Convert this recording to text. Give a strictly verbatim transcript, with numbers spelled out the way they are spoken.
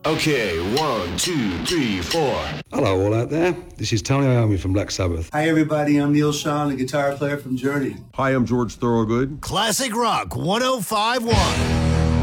Okay, one, two, three, four. Hello, all out there. This is Tony Iommi from Black Sabbath. Hi, everybody. I'm Neil Schon, the guitar player from Journey. Hi, I'm George Thorogood. Classic Rock one oh five point one.